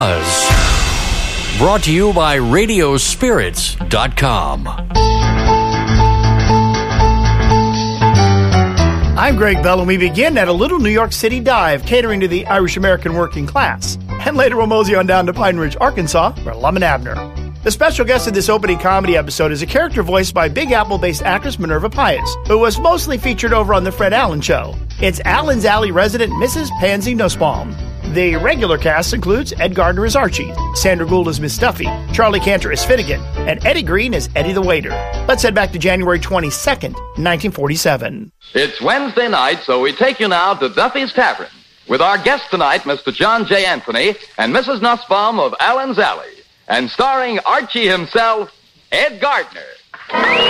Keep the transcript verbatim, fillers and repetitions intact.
Brought to you by radio spirits dot com. I'm Greg Bell, and we begin at a little New York City dive catering to the Irish-American working class. And later we'll mosey on down to Pine Ridge, Arkansas, for Lum and Abner. The special guest in this opening comedy episode is a character voiced by Big Apple-based actress Minerva Pius, who was mostly featured over on The Fred Allen Show. It's Allen's Alley resident Missus Pansy Nussbaum. The regular cast includes Ed Gardner as Archie, Sandra Gould as Miss Duffy, Charlie Cantor as Finnegan, and Eddie Green as Eddie the Waiter. Let's head back to January twenty-second, nineteen forty-seven. It's Wednesday night, so we take you now to Duffy's Tavern with our guest tonight, Mister John J. Anthony and Missus Nussbaum of Allen's Alley, and starring Archie himself, Ed Gardner.